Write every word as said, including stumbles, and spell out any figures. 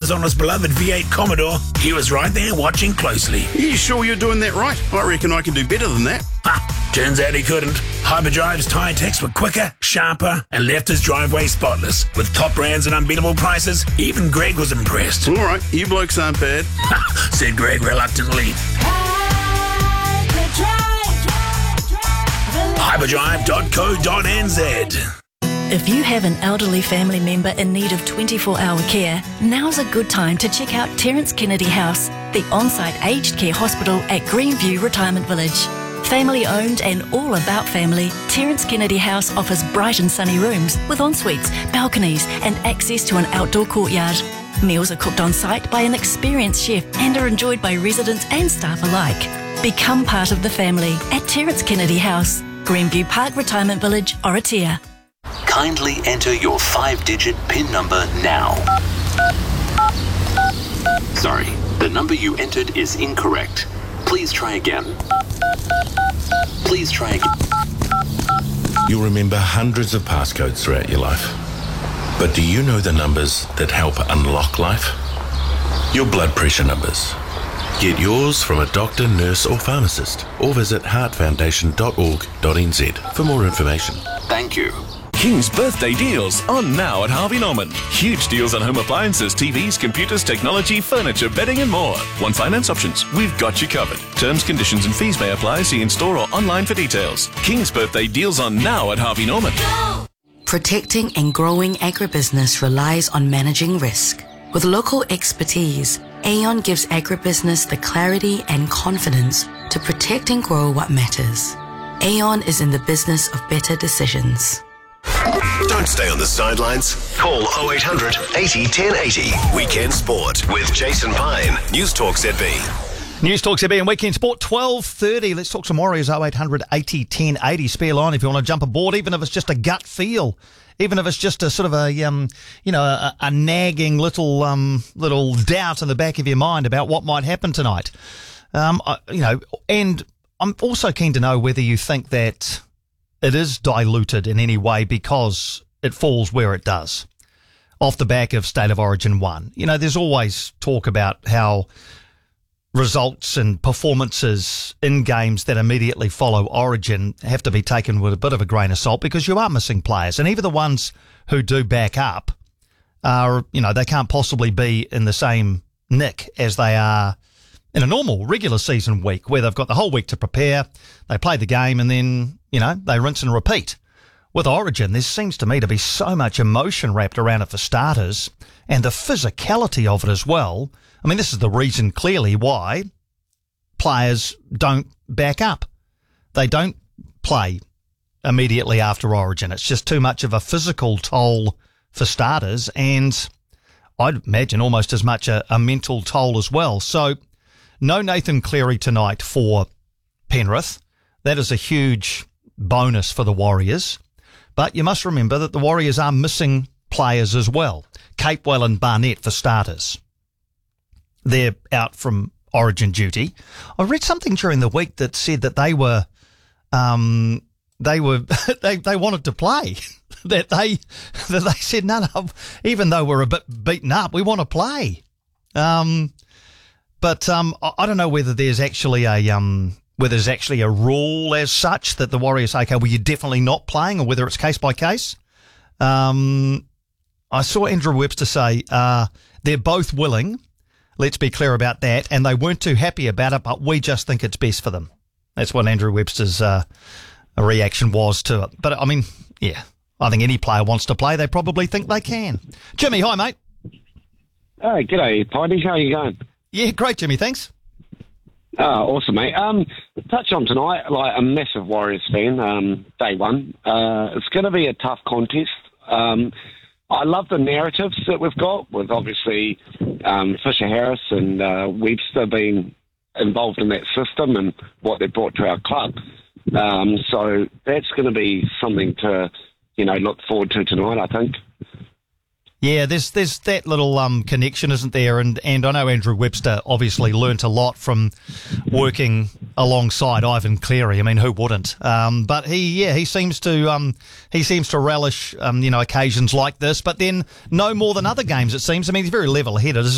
was on his beloved V eight Commodore, he was right there watching closely. Are you sure you're doing that right? I reckon I can do better than that. Ha! Turns out he couldn't. Hyperdrive's tyre techs were quicker, sharper, and left his driveway spotless. With top brands and unbeatable prices, even Greg was impressed. All right, you blokes aren't bad. Ha! Said Greg reluctantly. hyperdrive dot co dot n z. If you have an elderly family member in need of twenty-four hour care, now's a good time to check out Terence Kennedy House, the on-site aged care hospital at Greenview Retirement Village. Family owned and all about family, Terence Kennedy House offers bright and sunny rooms with en-suites, balconies and access to an outdoor courtyard. Meals are cooked on site by an experienced chef and are enjoyed by residents and staff alike. Become part of the family at Terence Kennedy House, Greenview Park Retirement Village, Oratia. Kindly enter your five-digit PIN number now. Sorry, the number you entered is incorrect. Please try again. Please try again. You'll remember hundreds of passcodes throughout your life. But do you know the numbers that help unlock life? Your blood pressure numbers. Get yours from a doctor, nurse or pharmacist, or visit heart foundation dot org dot n z for more information. Thank you. King's birthday deals on now at Harvey Norman. Huge deals on home appliances, T Vs, computers, technology, furniture, bedding and more. Want finance options? We've got you covered. Terms, conditions and fees may apply. See in store or online for details. King's birthday deals on now at Harvey Norman. Protecting and growing agribusiness relies on managing risk. With local expertise, Aon gives agribusiness the clarity and confidence to protect and grow what matters. Aon is in the business of better decisions. Don't stay on the sidelines. Call oh eight hundred eighty ten eighty. Weekend Sport with Jason Pine. News Talk Z B. News Talk Z B and Weekend Sport, twelve thirty. Let's talk some Warriors, oh eight hundred eighty ten eighty. Spare line if you want to jump aboard, even if it's just a gut feel. Even if it's just a sort of a, um, you know, a, a nagging little um, little doubt in the back of your mind about what might happen tonight. Um, I, you know, and I'm also keen to know whether you think that it is diluted in any way because it falls where it does, off the back of State of Origin one. You know, there's always talk about how results and performances in games that immediately follow Origin have to be taken with a bit of a grain of salt because you are missing players. And even the ones who do back up are, you know, they can't possibly be in the same nick as they are in a normal regular season week where they've got the whole week to prepare, they play the game and then, you know, they rinse and repeat. With Origin, there seems to me to be so much emotion wrapped around it for starters and the physicality of it as well. I mean, this is the reason clearly why players don't back up. They don't play immediately after Origin. It's just too much of a physical toll for starters and I'd imagine almost as much a, a mental toll as well. So no Nathan Cleary tonight for Penrith. That is a huge bonus for the Warriors. But you must remember that the Warriors are missing players as well. Capewell and Barnett for starters. They're out from Origin duty. I read something during the week that said that they were, um, they were, they they wanted to play. that they that they said no, no, even though we're a bit beaten up, we want to play. Um, but um, I, I don't know whether there's actually a um. whether there's actually a rule as such that the Warriors say, okay, well, you're definitely not playing, or whether it's case by case. Um, I saw Andrew Webster say uh, they're both willing, let's be clear about that, and they weren't too happy about it, but we just think it's best for them. That's what Andrew Webster's uh, reaction was to it. But, I mean, yeah, I think any player wants to play. They probably think they can. Jimmy, hi, mate. Hey, g'day, Piney. How are you going? Yeah, great, Jimmy, thanks. Oh, awesome, mate. Um, touch on tonight, like a massive Warriors fan, um, day one. Uh, it's going to be a tough contest. Um, I love the narratives that we've got with obviously um, Fisher Harris and uh, Webster being involved in that system and what they brought to our club. Um, so that's going to be something to, you know, look forward to tonight, I think. Yeah, there's there's that little um, connection, isn't there? And and I know Andrew Webster obviously learnt a lot from working alongside Ivan Cleary. I mean, who wouldn't? Um, but he, yeah, he seems to um, he seems to relish um, you know occasions like this. But then no more than other games, it seems. I mean, he's very level-headed.